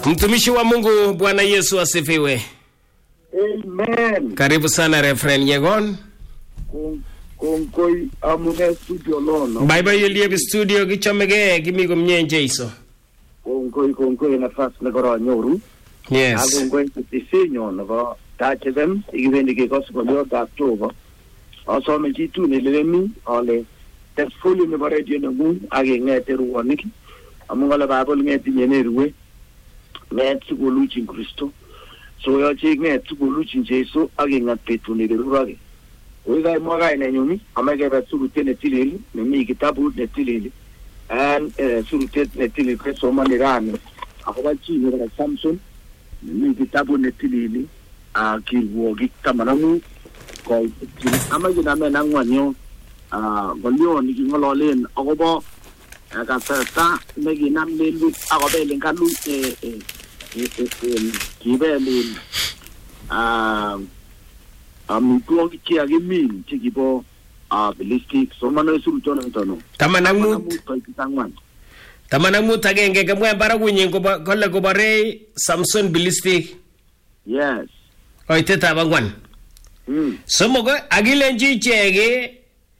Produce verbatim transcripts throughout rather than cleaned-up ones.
Mtumishi wa Mungu, Bwana Yesu asifiwe. Amen. Karibu sana Reverend Yegon. Kongoi amune studio lono. Bye bye yeliye studio kichomege kimi komnye Jesu. Kongoi kongoi nafasi nakora nyoru. Yes. Kongoi tisisinyo nako tachedem ikibendi kikosi kwa yote October. Asome jitu nilemi ale tefuli ni radio na mu age ngete ruwaniki. Amungala babol ngete nyeneruwe. Ngete goluchi Kristo. So yo chi ngete goluchi Jesu age ngate petu nilurage. Wega mwaga ina nyumi amage ba surute netileli nimi kitabu netileli and surute netileli kwa soma nirani akoba chini kwa Samson nimi kitabu netileli a kirwogi tamanamu kwa amage na me nangwanyo a golio ni ngololen akoba ka sa megi namlelu akoba lenkalu e e e kibeli a Amutuo kichi agimil chikipo a ballistic so mano sultona mtono Tamanamut Tamanamut agenge kamwe baragunyin ko kolle ko bare Samson ballistic. Yes. Oite tabangwan. Mm. Somogo agilenji chege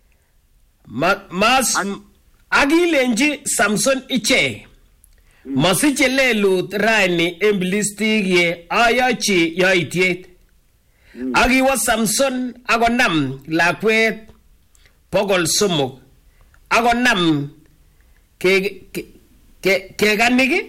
mas agilenji Samson iche. Mm. Masiche lelut rani en ballistic ye ayachi yaitiet. Mm. Agiwa Samson agonam lakwet pogol sumuk agonam ke ke ke ganigi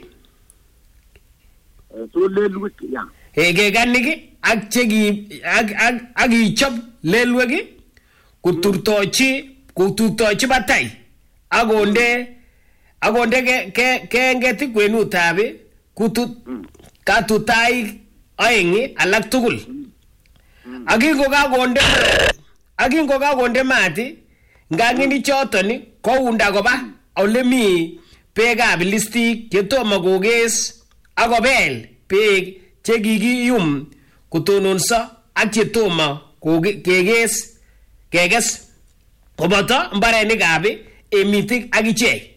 so lelwek ya e ke ganigi ak chegi ag ag agi chop lelwegi kuturtochi kuturtochi batay agonde agonde ke ke ke ngeti kwenutabe kutut katutai aengi alak tugul. Agingo kagonde agingo kagonde mati ngangini chotoni kounda koba ole mi pekab listik chetomo koges akobel pek chekikiyum kotononso ak chetomo keges keges koboto mbarenikab emitik akichek.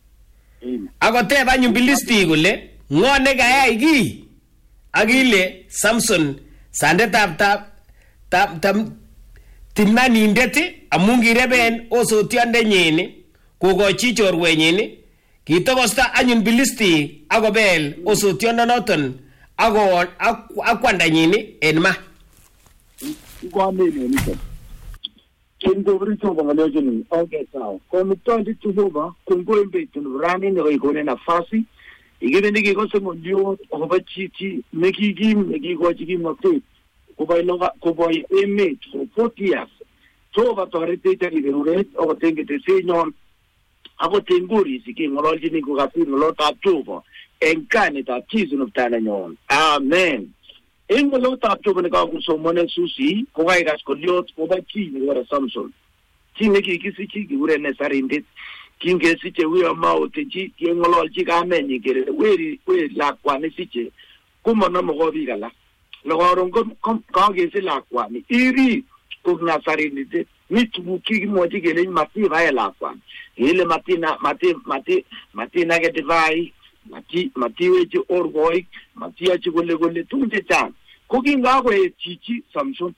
Akoteb anyun bilistik kole ng'o nekayai ki akile Samson sandetab tab tam tam timnanindet amun kireben osotionde nyini kogochi chorwenyin kitokosta anyun bilisti akobel osotiondo noton ako akwandanyin en ma kwamene nito kingo brito bangaloje ni okay sawa komitondi tuhoba kongo embetu rani ne ikone nafasi igibende kikose mondio obachichi mekigi mekigochi kimote kubai loga kubai emet for forty years so batorete tari beruret o tengete senyon abo tenguri siki ngololji ni kugafir lota tubo enkane ta season of tananyon amen engo lota tubo ne ka kusomone susi kubai gas koliot kubai chi ni wara Samson tinge kikisi chi gure ne sarindit kinge siche wiwa maute chi ngololji ka menyi gere we we la kwane siche kuma no mo bigala Logorong kom kage se lakwa ni iri kuna sarinite mitu kigi moji gele mati vai lakwa ile mati na mati mati mati na get vai mati mati weji orgoi mati achi gole gole tunje cha kogi ngago e chichi Samson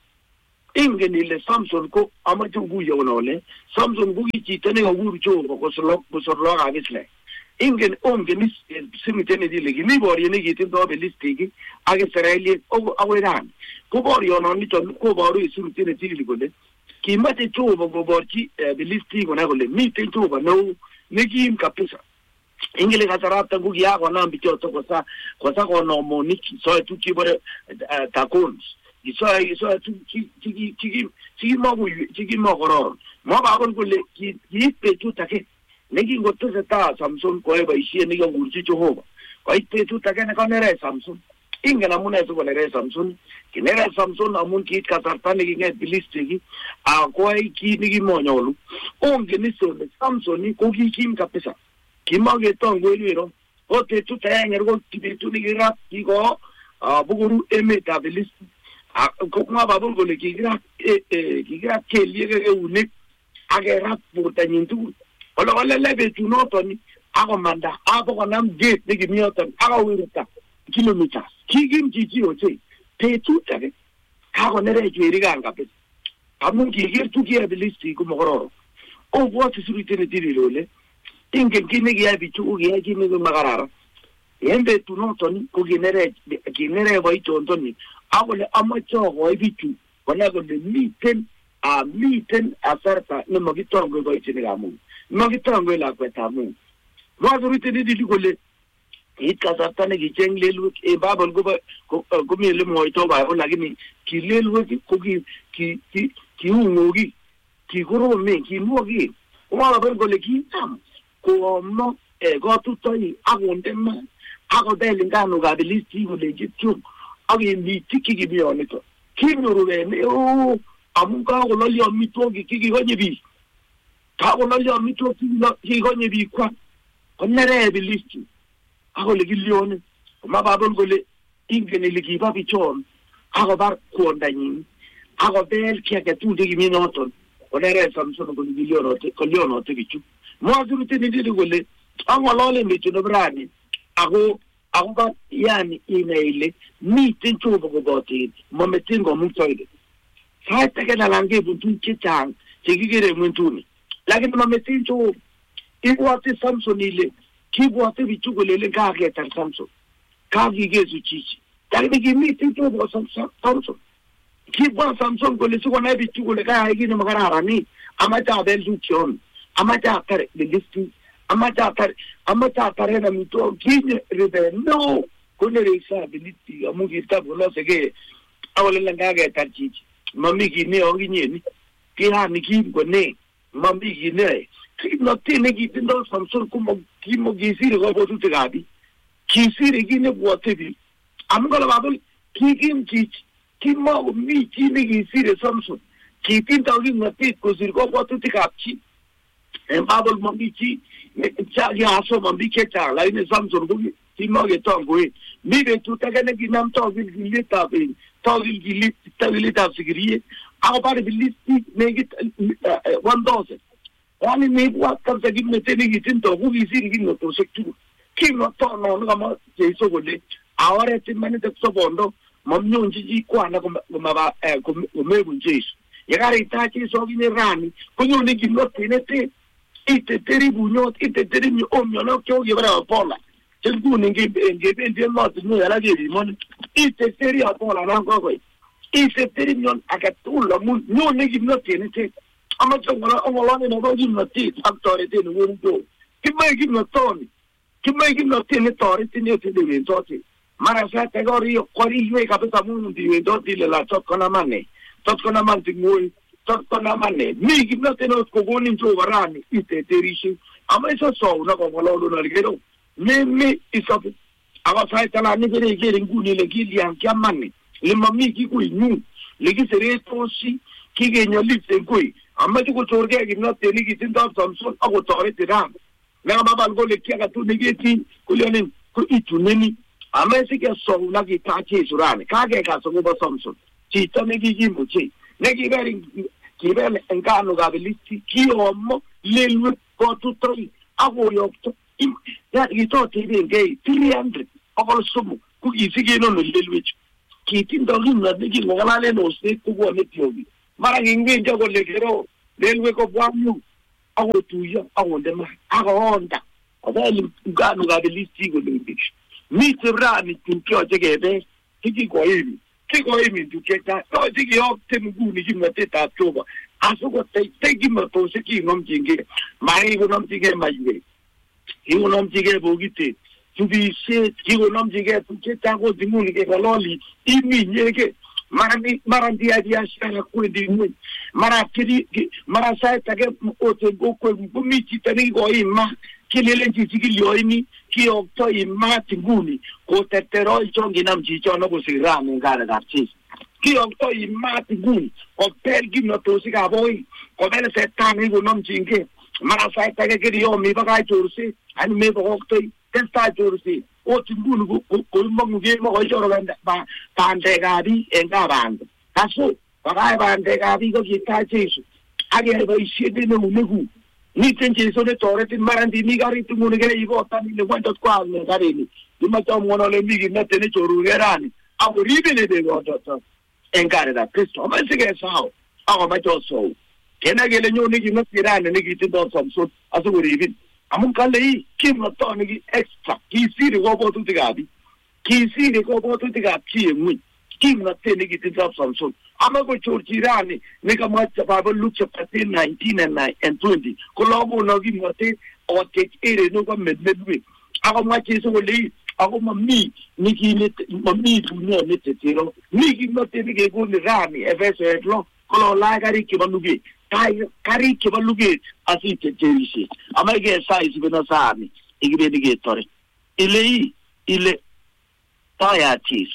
inge ni le Samson ko amaju guyo nole Samson bugi chitene nguru cho ko solo ko solo ga bisle ingen onge ni simitene dile gi ni bori ni gitin do belistigi age Israeli o aweran ko bori ono ni to ko bori simitene dile gole ki mate to bo borchi belistigo na gole mi te to ba no ni gi kapisa ingele kasarata gugi ya ko nambi to to kosa kosa ko no moniki so tu ki bore takons iso iso tu ki ki ki ki mo ki mo goro mo ba gole ki ki pe tu take Negi ngoto seta Samson koe ba ishie nega ngurchi Jehova. Kwa ite tu takene kanere Samson. Inga namuna esu kanere Samson. Kinere Samson amun ki kasarta negi nge bilistigi. A koe ki negi monyolu. Onge nisone Samson ni kogi kim kapisa. Kimage tongo elwero. Ote tu tayange ergo kibitu negi rap kigo. Buguru eme ta bilisti. Kokuma babul gole kigira kigira kelie ke unik. Age rap puta nyintu. Ola wala lebe tu notoni ako manda ako kanam gate nigi mioton ako wirita kilometers kikim chichi oche petut age kakonere chwerikan kabisa amun kiker tukia bilisti kumokoro obwoti surutene tirilole ingen kine kiya bichu kiya kine makarara yembe tunoton ko kinere kinere boitondoni akole amacho ko bichu kona ko miten a miten asarta ne magitongo boitene gamu magitongo la kwetamu wazurutene dilikole ikasarta ne gichenglelu e babal go go mi le moito ba o lakini kilelu ko ki ki ki kiungogi kigurome kimogi wala ben gole kitam ko no e go tutoi agondema agodel ngano ga bilisti gole jitu agi mi tiki gibionito kinurube ne o amunga go lolio mitogi kigi gonyebi ka go lolio mitogi kigi gonyebi kwa konere bilisti agole gilione ma babon gole ingene ligi babi chon ago bar kondanyin ago bel kia ke tu digi minoton onere Samson ko giliono te koliono te bichu mo duru te ni dili gole ango lole mitu no brani ago ago ba yani email mi tincho go boti mo metingo mu toide sai te kana lange buntu chitang chigigere muntuni lakini mo metincho iwati Samson ile kibuate bichu gole le ga ke tar Samson ka gigezu chichi lakini kimi tincho go Samson Kiba Samson gole suko na bichu gole ka higi na makarara ni amata bel duchion amata tare bilisti amata tare amata tare na mito kine rebe no kone reisa bilisti amugi tabu no sege awole langaga tarchichi mami gine ongi nyeni ki ha ni ki gone mami gine ki no tene ki tindo Samson kumo kimo gisiri go botu tegabi kisiri gine bote bi amgola babul ki kim chichi kimo mi chini gisire Samson kitinta ugi ngati kusirko kwa tuti kapchi en babol mambichi cha ya aso mambike cha la ine Samson bugi kimo ge tongo e mi be tutagane ginam to gil gilita be to gil gilit tagilita sigriye ako pare bilisti negit one dozen wani me wat kam sa gimne tene gitinto bugi siri ginno to sektu kimo to no ngama jeso gole aware timane tekso bondo mamnyo njiji kwana kumaba kumebu njesu yagari itachi sogi ni rani kunyo ni ginote nete ite teribu nyot ite teribu omyo no kyo gebra apola chengu ninge ngebe ndiye mot no yala gebi mon ite teri apola nango ko ite teribu nyon akatula mun nyo ni ginote nete amacho ngala ngala ni no ginote factory te no wundo kimai ginotoni kimai ginote ne tori tine te de ntote Marasa tegori kori yue kapita mundi we doti le la tot kona mane tot kona manti ngui tot kona mane mi gimno teno skogoni njo varani ite terishi ama eso so na ko lolo na ligero me me isapu aba sai tala ni gere gere nguni le gili an kiamane le mami ki ku nu le gi sere tosi ki ge nyali se kui ama ko chorge gimno teni ki tinda Samson ago tore tiram na baba go le kia tu negeti kulioni ku itu neni amesi ke so na ki tachi surane kage ka so go Samson ti to ne gi gimuchi ne gi beri ki bele engano ga bilisti ki omo lelu ko tutoi ago yo to ya gi to ti nge three hundred ago sumu ku gi sigi no no lelu ki tin do gi na gi ngala le no se ku go ne tiogi mara ngi nge go le gero lelu ko bwamu ago tuyo ago de ma ago onda adali ngano ga bilisti go le mi sebra mi tunkio jegebe tiki ko imi tiko imi tuketa to tiki op temgu ni jimate ta toba asuko te teki mo to seki ngom jinge mai go nom jinge mai ge iwo nom jinge bogite tubi se iwo nom jinge tuketa go dimuni ke loli imi nyeke marani marandi adia shana ko di mu mara kiri mara sai tage o te go ko mi titani go ima kilele jiji lioni ki okto imati nguni ko tetero ichongi namji chono ko sirame ngara garchi ki okto imati nguni ko pelgi no to sika boy ko bele setani go namji nge mara sai tage kiri yo mi bagai chorsi ani me bo okto testa chorsi o tinguni ko ko mo nge mo ko choro banda ba pande gabi enga banda kaso bagai bande gabi ko kita chisu age ba ishide no negu ni tenche so de tore tin marandi ni gari tu mun gele ibo tani le kwento kwa ne gari ni Imacha mwana le migi na tene choru gerani. Ako ribi ne de goto. Enkare da Kristo. Ama sige sao. Ako macho so. Kena gele nyo nigi na tirane nigi tindo Samson asu ribi. Amun kale yi kim na to nigi extra. Kisiri go botu tigabi. Kisiri go botu tigabi chi mu. Kim na tene nigi tindo Samson. Ama go chorchirani nega macha Bible Luke chapter nineteen and nine and twenty. Kolobo no gi mate o te ere no go medmedwe. Ako machi so le ako mami niki ne mami dunia ne te tero. Niki no te nigi go ni rani efeso etlo. Kolo la gari ki baluge. Kai kari ki baluge asi te terisi. Ama ge sai si bena sani. Igbe dige tore. Ile ile taya tis.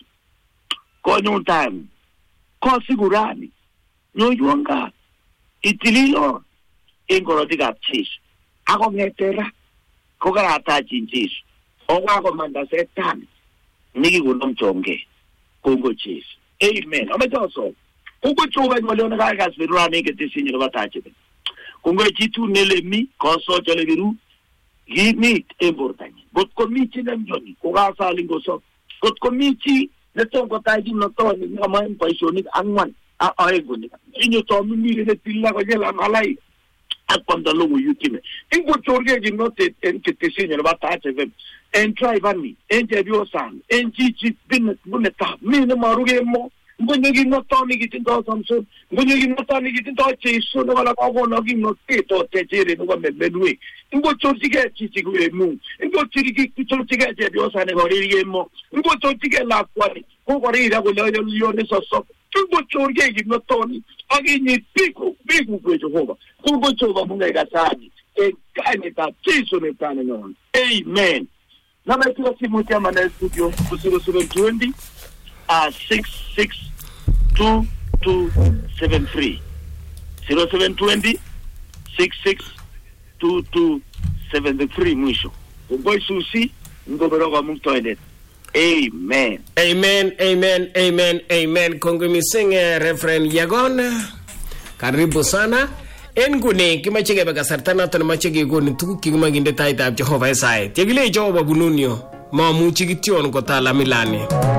Ko no time. Ko sigurani no yuanga itililo ingoro diga tis ako ngetera ko garata jinjis o wa ko manda setan nigi gundom chonge kongo tis amen amejoso kongo choba ngolo na ga gasirani ke tisinyo batache kongo jitu nele mi ko so chole biru gini important bot komiti nem joni ko ga sa lingo so bot komiti Neto ko tayo no to ni ngamain paisoni angwan a aego ni inyo to mi mi le tilla ko jela malai at pandalo mo yutime ingo chorge gi note en que te señor ba ta cheve en try bani en je bio san en ji ji bin buneta mi no maruge mo ngonyo gi no to ni gi tindo Samson ngonyo gi no to ni gi tindo cheso no la ko no gi no te to te jere no me bedwe ingo chorge ge chi chi gue mu ingo chiri gi chorge ge je bio san ko ri mo ingo chorge ge la kwani ko ko ri da ko le yo ne so so ingo chorge gi no to ni agi ni pico pico ko Jehova ko ko choba munga ga sani e kane ta cheso ne tane non amen na mai tu si mutia mana studio kusuro suro twenty uh six six two two seven three zero seven twenty six six two two seven three mwisho ngoi susi ngobero kwa mungu toilet. Amen. Amen, amen, amen, amen. Kongumising uh, Reverend Yagon. Karibu sana. En gune kimache ke bakasarta na to mache ke gune tuku kingmaginde taita Jehova Isai. Tegile Jehova bununyo. Ma muchi kition ko tala milani.